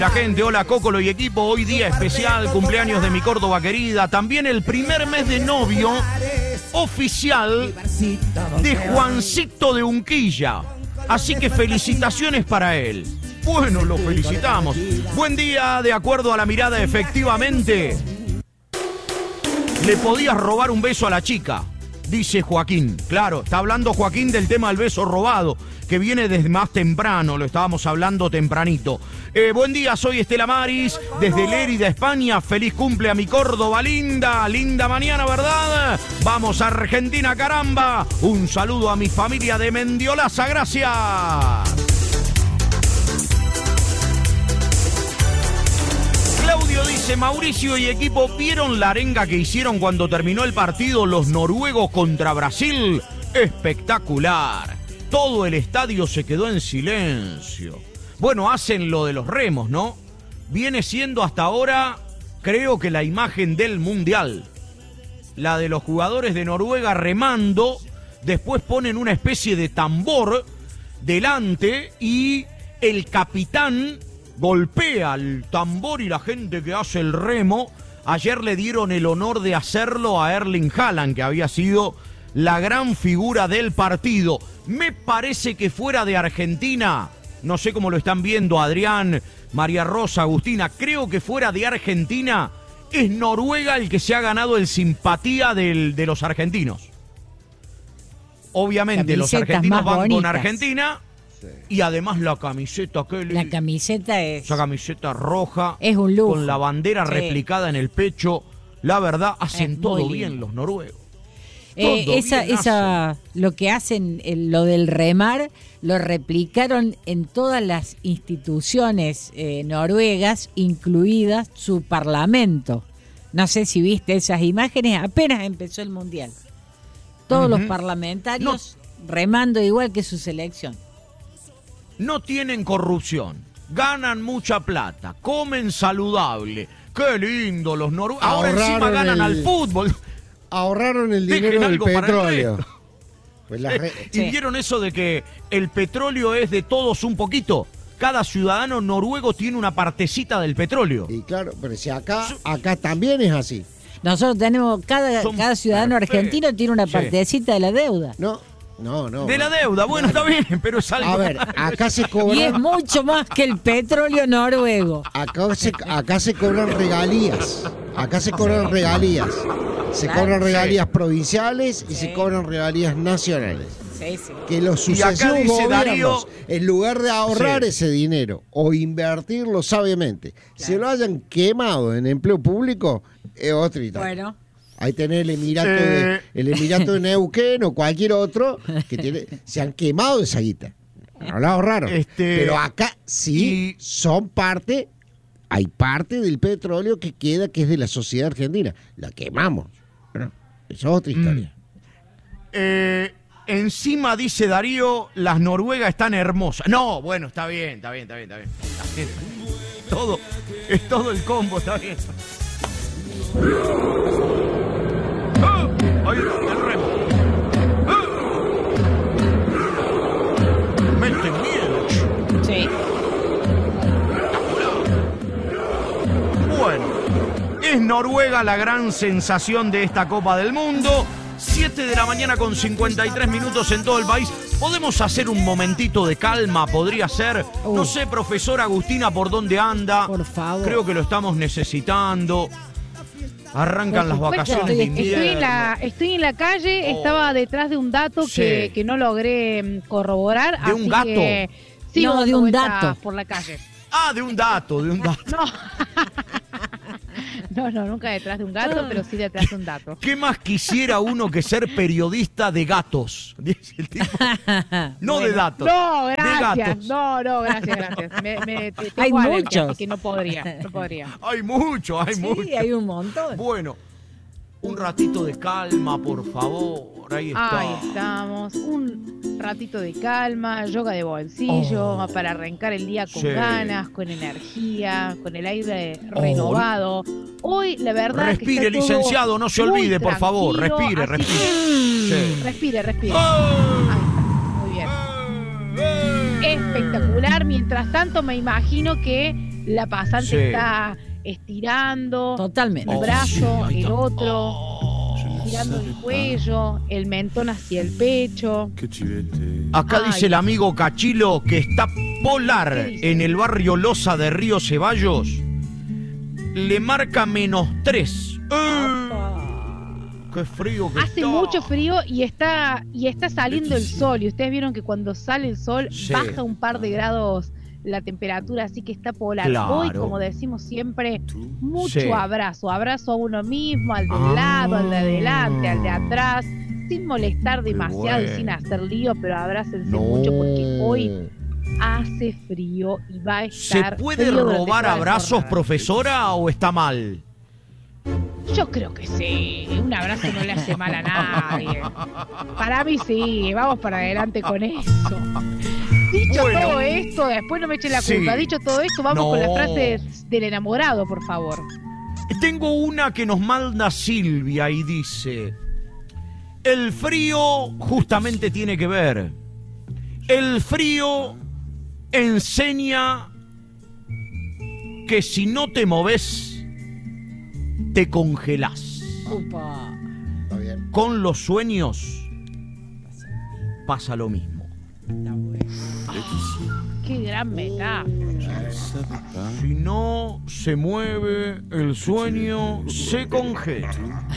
La gente, hola Cócolo y equipo, hoy día especial, cumpleaños de mi Córdoba querida, también el primer mes de novio oficial de Juancito de Unquilla, así que felicitaciones para él. Bueno, lo felicitamos. Buen día, de acuerdo a la mirada, efectivamente, le podías robar un beso a la chica, dice Joaquín. Claro, está hablando Joaquín del tema del beso robado, que viene desde más temprano, lo estábamos hablando tempranito. Buen día, soy Estela Maris, desde Lérida, España. Feliz cumple a mi Córdoba linda, linda mañana, ¿verdad? Vamos a Argentina, caramba. Un saludo a mi familia de Mendiolaza, gracias. Claudio dice, Mauricio y equipo, ¿vieron la arenga que hicieron cuando terminó el partido los noruegos contra Brasil? Espectacular. Todo el estadio se quedó en silencio. Bueno, hacen lo de los remos, ¿no? Viene siendo hasta ahora, creo que la imagen del Mundial. La de los jugadores de Noruega remando, después ponen una especie de tambor delante y el capitán golpea el tambor y la gente que hace el remo. Ayer le dieron el honor de hacerlo a Erling Haaland, que había sido la gran figura del partido. Me parece que fuera de Argentina, no sé cómo lo están viendo Adrián, María Rosa, Agustina, creo que fuera de Argentina es Noruega el que se ha ganado el simpatía de los argentinos. Obviamente los argentinos van con Argentina. Sí. Y además la camiseta, la camiseta es... esa camiseta roja, es un lujo, con la bandera replicada en el pecho. La verdad, hacen todo bien los noruegos. Lo que hacen, lo del remar, lo replicaron en todas las instituciones noruegas, incluidas su parlamento. No sé si viste esas imágenes, apenas empezó el Mundial. Todos los parlamentarios remando igual que su selección. No tienen corrupción, ganan mucha plata, comen saludable. ¡Qué lindo los noruegos! Ahora encima ganan al fútbol. Ahorraron el dinero del petróleo. Pues ¿Y vieron eso de que el petróleo es de todos un poquito? Cada ciudadano noruego tiene una partecita del petróleo. Y claro, pero si acá también es así. Nosotros tenemos, cada ciudadano argentino tiene una partecita de la deuda. No. De la deuda, bueno, está bien, pero es algo. A ver, acá se cobran... Y es mucho más que el petróleo noruego. Acá se cobran regalías. Acá se cobran regalías. Se cobran regalías provinciales y se cobran regalías nacionales. Sí. Que los sucesivos gobiernos, en lugar de ahorrar ese dinero o invertirlo sabiamente, se lo hayan quemado en empleo público, es otra historia. Bueno. Ahí tenés el Emirato de Neuquén o cualquier otro que se han quemado esa guita. No la ahorraron. Pero acá sí son parte, hay parte del petróleo que queda, que es de la sociedad argentina. La quemamos. Bueno, eso es otra historia. Encima, dice Darío, las noruegas están hermosas. No, bueno, está bien. Es todo el combo, está bien. Ahí el remo. Mete miedo. Sí. Bueno, es Noruega la gran sensación de esta Copa del Mundo. 7 de la mañana con 53 minutos en todo el país. ¿Podemos hacer un momentito de calma? ¿Podría ser? No sé, profesora Agustina, ¿por dónde anda? Por favor. Creo que lo estamos necesitando. Arrancan las vacaciones de invierno. Estoy en la calle, estaba detrás de un dato que no logré corroborar. ¿De un gato? No, de un dato. Por la calle. Ah, de un dato. No, nunca detrás de un gato, pero sí detrás de un dato. ¿Qué más quisiera uno que ser periodista de gatos? Dice el tipo. No de datos. No, gracias. De gatos. No, gracias. Hay muchos. Así que no podría. Hay mucho. Sí, hay un montón. Bueno, un ratito de calma, por favor. Ahí estamos. Un ratito de calma, yoga de bolsillo, para arrancar el día con ganas, con energía, con el aire renovado. Hoy, la verdad, respire, que licenciado, no se olvide, por favor. Respire. Respire. Ahí está, muy bien. Espectacular. Mientras tanto, me imagino que la pasante está estirando totalmente el brazo, el otro, estirando el cuello, el mentón hacia el pecho. Acá dice el amigo Cachilo que está polar en el barrio Loza de Río Ceballos. Le marca -3. ¡Qué frío que hace está! Mucho frío y está saliendo el sol. Y ustedes vieron que cuando sale el sol baja un par de grados la temperatura, así que está polar. Claro. Hoy, como decimos siempre, mucho abrazo a uno mismo, al del lado, al de adelante, al de atrás, sin molestar demasiado y sin hacer lío, pero abrácense mucho porque hoy hace frío y va a estar. ¿Se puede robar abrazos, profesora, o está mal? Yo creo que sí, un abrazo no le hace mal a nadie. Para mí sí, vamos para adelante con eso. Dicho todo esto, después no me echen la culpa. Dicho todo esto, vamos con las frases del enamorado, por favor. Tengo una que nos manda Silvia y dice: el frío justamente tiene que ver. El frío enseña que si no te moves, te congelás. Upa. Está bien. Con los sueños pasa lo mismo. Está bueno. Qué gran metáfora. Si no se mueve el sueño, se congela.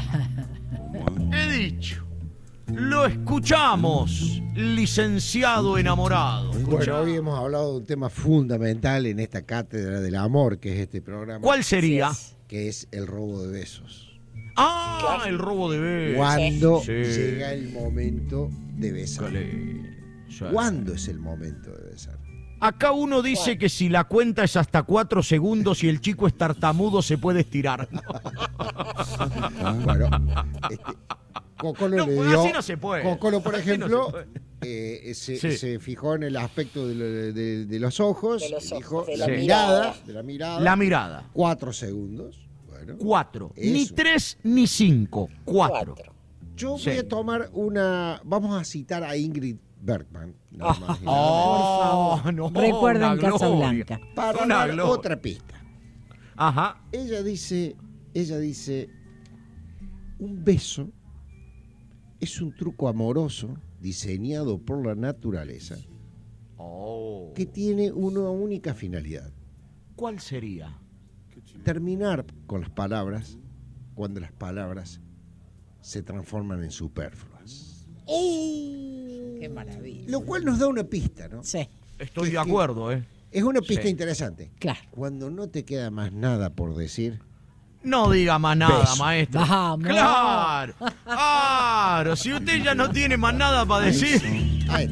He dicho. Lo escuchamos, licenciado enamorado. Bueno, hoy hemos hablado de un tema fundamental en esta cátedra del amor, que es este programa. ¿Cuál sería? Que es el robo de besos. Ah, el robo de besos. Cuando llega el momento de besar. Sí. ¿Cuándo es el momento de besar? Acá uno dice que si la cuenta es hasta 4 segundos y el chico es tartamudo, se puede estirar. Bueno, Cocolo le dio. Así no se puede. Cocolo, por ejemplo, se fijó en el aspecto de los ojos, dijo de la mirada. La mirada. 4 segundos. Bueno, 4. Eso. Ni 3 ni 5. 4. Yo voy a tomar una. Vamos a citar a Ingrid Bergman. Nada más y nada menos. Oh, no. Recuerden Casablanca. Para Una dar gloria. otra pista. Ajá. Ella dice, un beso es un truco amoroso diseñado por la naturaleza que tiene una única finalidad: ¿Cuál sería? terminar con las palabras cuando las palabras se transforman en superfluas. Qué maravilla. Lo cual nos da una pista, ¿no? Sí, Estoy de acuerdo, Es una pista Sí. interesante. claro. Cuando no te queda más nada por decir, No diga más nada, Beso. maestro. Vamos. Claro. Claro. Si usted ya no tiene más nada para decir. ay,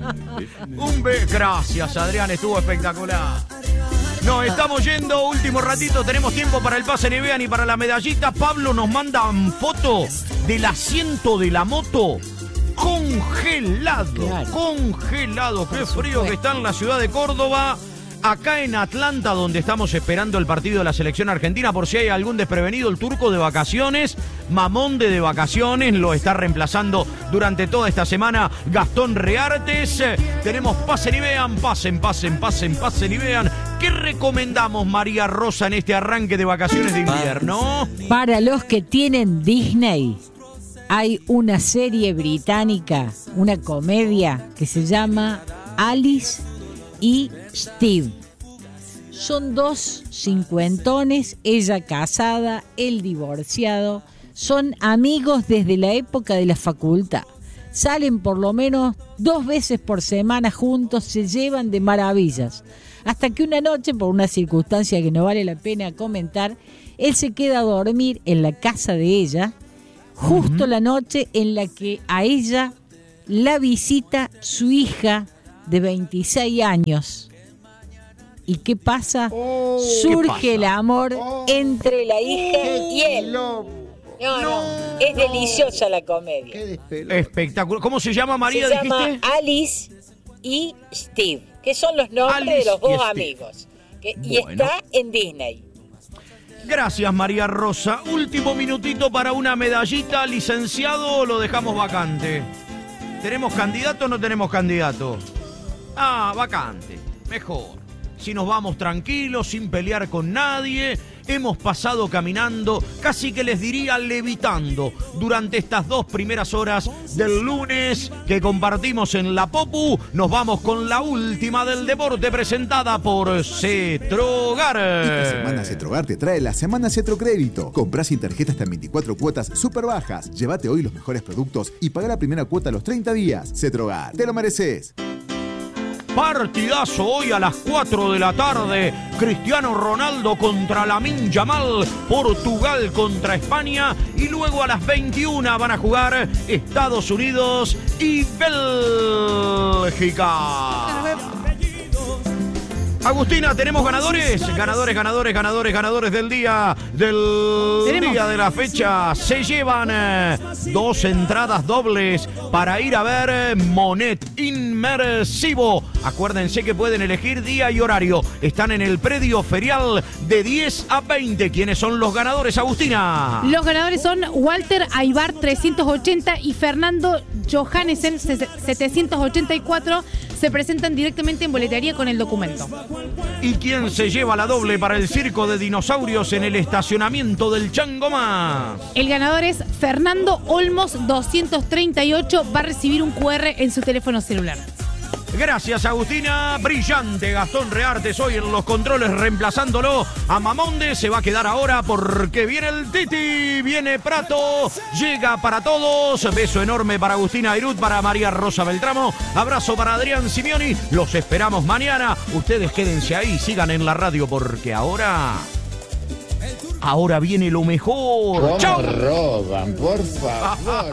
Gracias, Adrián. Estuvo espectacular. Nos estamos yendo. Último ratito. Tenemos tiempo para el pase Nevean y para la medallita. Pablo nos manda foto del asiento de la moto congelado. Claro. Congelado. Qué frío que está en la ciudad de Córdoba. Acá en Atlanta, donde estamos esperando el partido de la selección argentina, por si hay algún desprevenido, el turco de vacaciones, Mamonde de vacaciones, lo está reemplazando durante toda esta semana Gastón Reartes. Tenemos pasen y vean, pasen y vean. ¿Qué recomendamos, María Rosa, en este arranque de vacaciones de invierno? Para los que tienen Disney, hay una serie británica, una comedia que se llama Alice y Steve. Son 2 cincuentones, ella casada, él divorciado. Son amigos desde la época de la facultad. Salen por lo menos 2 veces por semana juntos, se llevan de maravillas. Hasta que una noche, por una circunstancia que no vale la pena comentar, él se queda a dormir en la casa de ella, justo la noche en la que a ella la visita su hija de 26 años. ¿Y qué pasa? Surge el amor entre la hija y él. no, Es deliciosa la comedia. qué despelo. Espectacular. ¿Cómo se llama, María, Se llama dijiste? Alice y Steve, que son los nombres Alice de los y 2 Steve. amigos. Y Bueno. está en Disney. Gracias, María Rosa. Último minutito para una medallita. Licenciado, o lo dejamos vacante. ¿Tenemos candidato o no tenemos candidato? Ah, vacante. Mejor. si nos vamos tranquilos, sin pelear con nadie. Hemos pasado caminando, casi que les diría levitando, durante estas 2 primeras horas del lunes que compartimos en La Popu. Nos vamos con la última del deporte presentada por Cetrogar. Esta semana Cetrogar te trae la Semana Cetrocrédito. Comprá sin tarjeta hasta en 24 cuotas súper bajas. Llévate hoy los mejores productos y paga la primera cuota a los 30 días. Cetrogar, te lo mereces. Partidazo hoy a las 4 de la tarde. Cristiano Ronaldo contra Lamine Yamal. Portugal contra España. Y luego a las 21 van a jugar Estados Unidos y Bélgica. Agustina, ¿tenemos ganadores? Ganadores del día. Día de la fecha. Se llevan 2 entradas dobles para ir a ver Monet Inmersivo. Acuérdense que pueden elegir día y horario. Están en el predio ferial de 10 a 20. ¿Quiénes son los ganadores, Agustina? Los ganadores son Walter Aybar 380 y Fernando Johannesen 784. Se presentan directamente en boletería con el documento. ¿Y quién se lleva la doble para el circo de dinosaurios en el estacionamiento del Chango Más? El ganador es Fernando Olmos 238. Va a recibir un QR en su teléfono celular. Gracias, Agustina. Brillante Gastón Reartes hoy en los controles reemplazándolo a Mamonde. Se va a quedar ahora porque viene el Titi, viene Prato, llega para todos. Beso enorme para Agustina Airut, para María Rosa Beltramo. Abrazo para Adrián Simeoni. Los esperamos mañana. Ustedes quédense ahí, sigan en la radio porque ahora viene lo mejor. ¿Cómo roban, por favor?